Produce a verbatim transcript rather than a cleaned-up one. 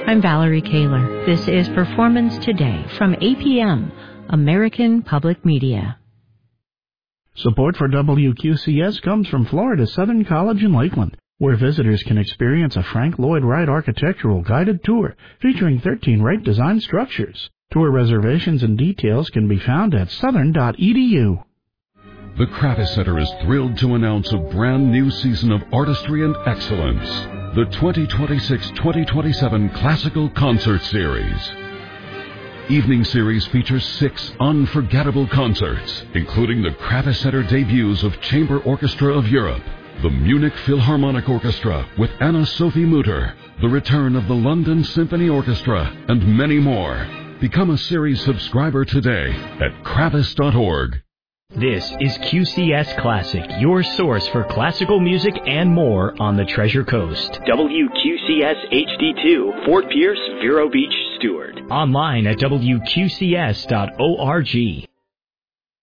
I'm Valerie Kaler. This is Performance Today from A P M, American Public Media. Support for W Q C S comes from Florida Southern College in Lakeland, where visitors can experience a Frank Lloyd Wright architectural guided tour featuring thirteen Wright-designed structures. Tour reservations and details can be found at southern dot e d u. The Kravis Center is thrilled to announce a brand new season of artistry and excellence, the twenty twenty-six twenty twenty-seven Classical Concert Series. Evening Series features six unforgettable concerts, including the Kravis Center debuts of Chamber Orchestra of Europe, the Munich Philharmonic Orchestra with Anna-Sophie Mutter, the return of the London Symphony Orchestra, and many more. Become a series subscriber today at kravis dot org. This is Q C S Classic, your source for classical music and more on the Treasure Coast. W Q C S H D two, Fort Pierce, Vero Beach, Stewart. Online at w q c s dot org.